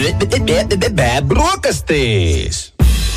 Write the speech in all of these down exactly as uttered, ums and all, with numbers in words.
Brokastīs!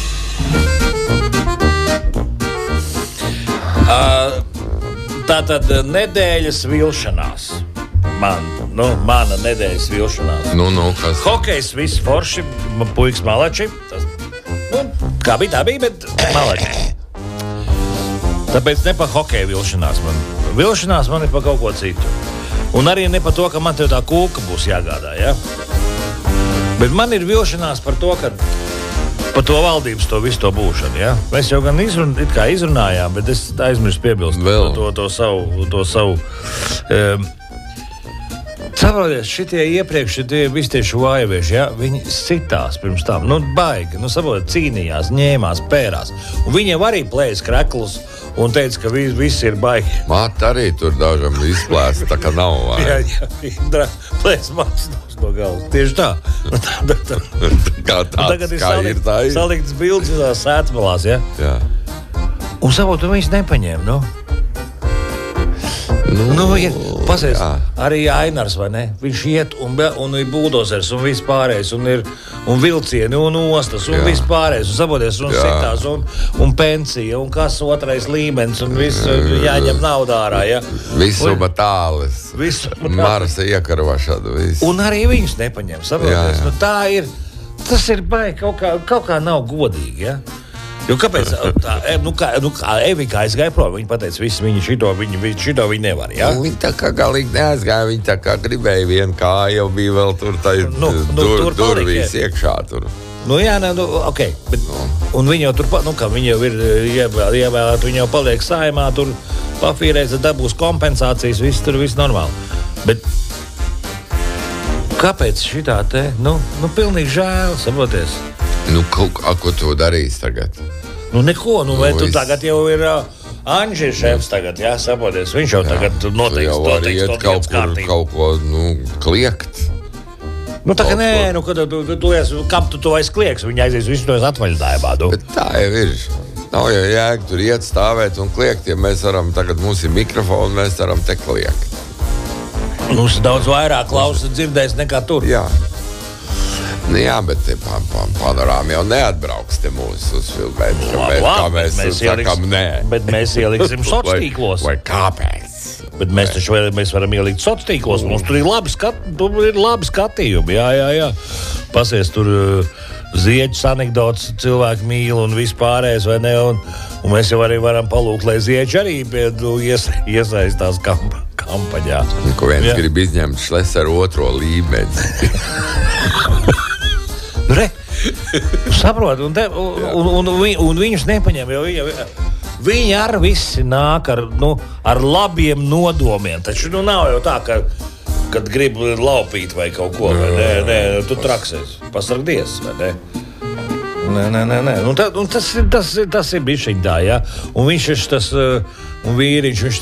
Uh, tātad nedēļas vilšanās. Man, nu, mana nedēļas vilšanās. Nu, nu, kas? Hokejs viss forši, puikas malači. Tas, nu, kā bija, tā bija, bet malači. Tāpēc ne pa hokeju vilšanās man. Vilšanās man ir pa kaut ko citu. Un arī ne pa to, ka man tev tā kūka būs jāgādā, ja? Bet man ir vilšanās par to, ka par to valdības to visu to būšanu, ja? Mēs jau gan izrun, it kā izrunājām, bet es aizmirstu piebilst Vēl. to, to savu, to savu um, saprotiet, šitie iepriekš, šitie visi tie šuvājevieši, ja, viņi sitās pirms tam, nu, baigi, nu, saprotiet, cīnījās, ņēmās, pērās. Un viņiem arī plējas kreklus un teica, ka viss, viss ir baigi. Māte arī tur dažam izplēst, tā kā nav, vai? Jā, jā, viņa plējas mākslas no galvas. Tieši tā. tā, tā. Kā tāds, kā salikt, ir, tā ir. Saliktas bildes tās sētmalās, ja? Jā. Un saprotu, viņas nepaņēma, nu. Nu, Nu, ja, pasies, jā. arī Ainars, vai ne? Viņš iet un, un ir buldozers un viss pārējais, un ir un vilcieni, un ostas, un Jā. viss pārējais, un saboties, un Jā. sitās, un, un pensija, un kas otrais līmenis, un viss jāņem naudā ārā, ja? Visuma tāles. Visuma tāles. Marsa iekarošana, viss. Un arī viņus nepaņem, saboties. Jā, jā. Nu, tā ir, tas ir baigi, kaut kā, kaut kā nav godīgi, ja? Jo kāpēc tā, nu kā, nu kā Evika aizgāja prom, viņa pateica, viss viņi šito, viņi, viņi šito viņi nevar, ja? Nu, Viņa tā kā galīgi neaizgāja, viņa tā kā gribēja vienu kāju, jau bija vēl tur tā Nu, nu, dur, tur durvīs palika. iekšā tur. Nu jā, ne, nu, ok, bet, un viņi jau tur, pa- nu kā, viņi jau ir ievēl, ievēlēt, viņi jau paliek saimā, tur pafīrēs, dabūs kompensācijas, viss tur, viss normāli. Bet kāpēc šitā te, nu, nu pilnīgi žēl, saproties? Nu, kaut, a, ko tu darīsi tagad? Nu neko, nu, vai Nu, tu viss. tagad jau ir uh, Anži šefs tagad, jā, saproties, viņš jau tagad Tu noteiks, jau vari noteiks iet to kaut lietas kur, kārtību. kaut ko, nu, kliegt. Nu tā kā kaut nē, ko. nu, kad tu, tu, tu esi, kam tu to vairs klieks, viņi aizies visu to atvaļinājumā, tu. Bet tā jau ir. Nav jau jēga tur iet stāvēt un kliegt, ja mēs varam, tagad mums ir mikrofoni, mēs varam te kliegt. Mums daudz vairāk klausa dzirdēs nekā tur. Jā. Nu, jā, bet te pa, pa, panorām jau neatbrauks te mūsu uzfilmēt, ka mēs, kā mēs, mēs sakām, nē. Bet mēs ieliksim Vai, sociālos. vai kāpēc? Bet mēs taču var, mēs varam ielikt sociālos. Mums tur ir labi, skat, tur ir labi skatījumi. Jā, jā, jā. Pasies tur uh, zieģis anekdots, cilvēki mīl un vispārējais, vai ne? Un, un mēs jau arī varam palūkt, lai zieģi arī pie, nu, ies, iesaistās kamp, kampaņā. Ko viens Jā. grib izņemt šles ar otro līmeni. Nu, re, saprot, un, te, un, un, un, un, vi- un viņus nepaņem, jo viņi, viņi ar visi nāk ar, nu, ar labiem nodomiem. Taču nu, nav jau tā, ka, kad grib laupīt vai kaut ko, vai nē, nē, tu traksies, pasargdies, vai ne? Nē, nē, nē, nē. Un ta, un tas, ir- tas, ir- tas ir bišķiņ tā, ja? Un viņš ir tas, uh, un vīriņš, viņš